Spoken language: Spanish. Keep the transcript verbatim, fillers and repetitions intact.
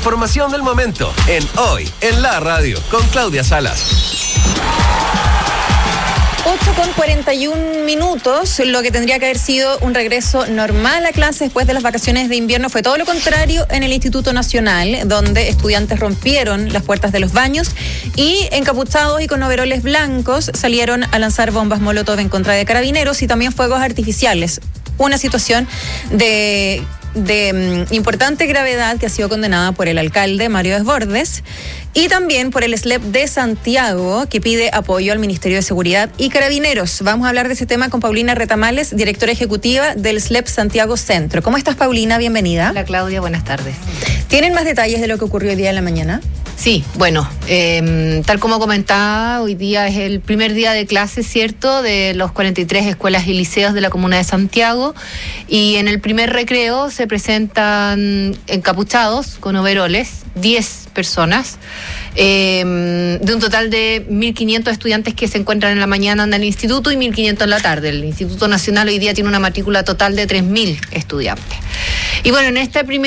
información del momento en Hoy en la Radio con Claudia Salas. ocho con cuarenta y un minutos, lo que tendría que haber sido un regreso normal a clase después de las vacaciones de invierno fue todo lo contrario en el Instituto Nacional, donde estudiantes rompieron las puertas de los baños y encapuchados y con overoles blancos salieron a lanzar bombas molotov en contra de carabineros y también fuegos artificiales. Una situación de... de um, importante gravedad que ha sido condenada por el alcalde Mario Desbordes y también por el S L E P de Santiago, que pide apoyo al Ministerio de Seguridad y Carabineros. Vamos a hablar de ese tema con Paulina Retamales, directora ejecutiva del S L E P Santiago Centro. ¿Cómo estás, Paulina? Bienvenida. Hola, Claudia, buenas tardes. ¿Tienen más detalles de lo que ocurrió hoy día en la mañana? Sí, bueno, eh, tal como comentaba, hoy día es el primer día de clase, ¿cierto?, de los cuarenta y tres escuelas y liceos de la comuna de Santiago, y en el primer recreo se presentan encapuchados con overoles, diez personas, eh, de un total de mil quinientos estudiantes que se encuentran en la mañana en el instituto y mil quinientos en la tarde. El Instituto Nacional hoy día tiene una matrícula total de tres mil estudiantes. Y bueno, en este primer